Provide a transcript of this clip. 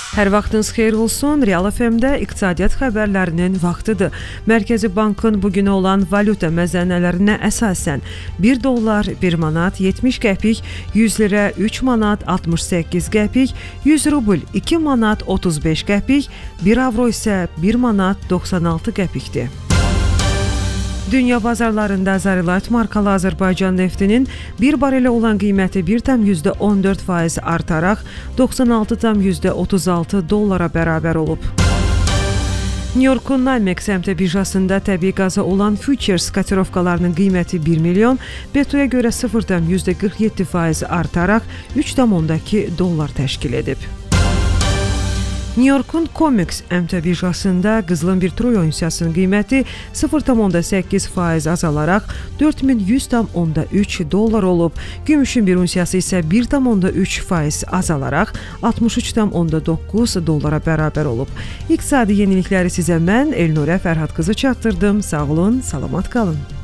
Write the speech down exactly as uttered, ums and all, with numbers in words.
Hər vaxtınız xeyir olsun. Real F M-də iqtisadiyyat xəbərlərinin vaxtıdır. Mərkəzi Bankın bugünə olan valyuta məzənnələrinə əsasən bir dollar bir manat yetmiş qəpik, yüz lirə üç manat altmış səkkiz qəpik, yüz rubl iki manat otuz beş qəpik, bir avro isə bir manat doxsan altı qəpikdir. Dünya bazarlarında Zarilayt markalı Azərbaycan neftinin bir barelə olan qiyməti bir tam yüzdə on dörd faiz artaraq doxsan altı tam yüzdə otuz altı dollara bərabər olub. New York'un Namex əmtə birjasında təbii qaza olan futures kotirovkalarının qiyməti bir milyon, betoya görə sıfır tam yüzdə qırx yeddi faiz artaraq üç tam on iki dollar təşkil edib. New York'un Comex əmtə birjasında qızılın bir troy unsiyasının qiyməti sıfır tam on səkkiz faiz azalaraq dörd min yüz tam on üç dollar olub. Gümüşün bir unsiyası isə bir tam on üç faiz azalaraq altmış üç tam on doqquz dollara bərabər olub. İqtisadi yenilikləri sizə mən Elnurə Fərhad qızı çatdırdım. Sağ olun, salamat qalın.